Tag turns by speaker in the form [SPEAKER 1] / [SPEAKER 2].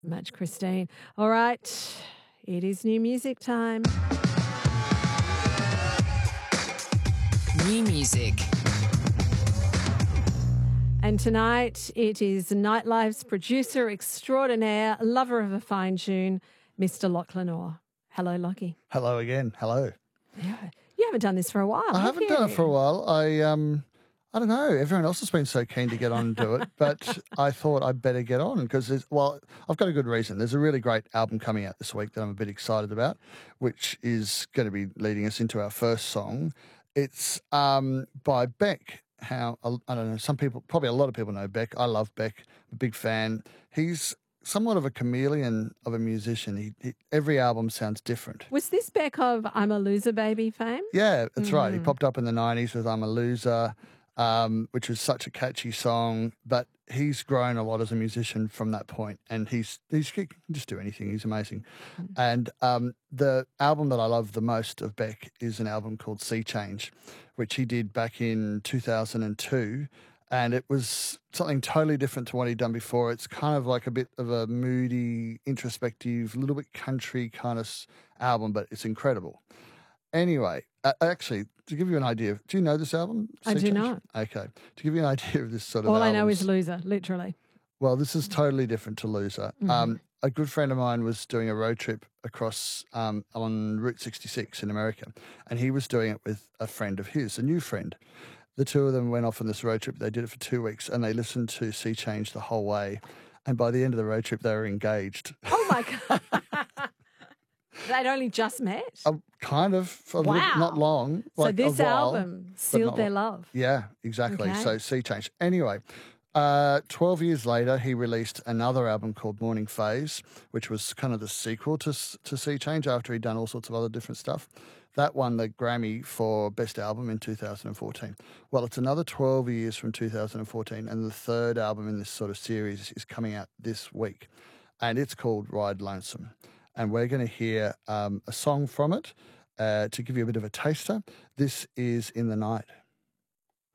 [SPEAKER 1] Much, Christine. All right, it is new music time.
[SPEAKER 2] New music.
[SPEAKER 1] And tonight it is Nightlife's producer extraordinaire, lover of a fine tune, Mr. Lachlan Orr. Hello, Lockie.
[SPEAKER 3] Hello again. Hello.
[SPEAKER 1] Yeah. You haven't done this for a while.
[SPEAKER 3] I haven't done it for a while. I don't know. Everyone else has been so keen to get on and do it, but I thought I'd better get on because, I've got a good reason. There's a really great album coming out this week that I'm a bit excited about, which is going to be leading us into our first song. It's by Beck. I don't know, some people, probably a lot of people know Beck. I love Beck. I'm a big fan. He's somewhat of a chameleon of a musician. Every album sounds different.
[SPEAKER 1] Was this Beck of I'm a Loser Baby fame?
[SPEAKER 3] Yeah, that's right. He popped up in the 90s with I'm a Loser, which was such a catchy song. But he's grown a lot as a musician from that point, and he can just do anything. He's amazing. And the album that I love the most of Beck is an album called Sea Change, which he did back in 2002. And it was something totally different to what he'd done before. It's kind of like a bit of a moody, introspective, little bit country kind of album, but it's incredible. Anyway, actually, to give you an idea, do you know this album?
[SPEAKER 1] I do not.
[SPEAKER 3] Okay. To give you an idea of this sort of
[SPEAKER 1] All
[SPEAKER 3] albums,
[SPEAKER 1] I know is Loser, literally.
[SPEAKER 3] Well, this is totally different to Loser. A good friend of mine was doing a road trip across on Route 66 in America, and he was doing it with a friend of his, a new friend. The two of them went off on this road trip. They did it for 2 weeks, and they listened to Sea Change the whole way. And by the end of the road trip, they were engaged.
[SPEAKER 1] Oh, my God. They'd only just met?
[SPEAKER 3] Kind of.
[SPEAKER 1] Wow.
[SPEAKER 3] Not long.
[SPEAKER 1] So this album sealed their love.
[SPEAKER 3] Yeah, exactly.
[SPEAKER 1] Okay.
[SPEAKER 3] So Sea Change. Anyway, 12 years later, he released another album called Morning Phase, which was kind of the sequel to Sea Change after he'd done all sorts of other different stuff. That won the Grammy for Best Album in 2014. Well, it's another 12 years from 2014, and the third album in this sort of series is coming out this week, and it's called Ride Lonesome. And we're going to hear a song from it to give you a bit of a taster. This is In the Night.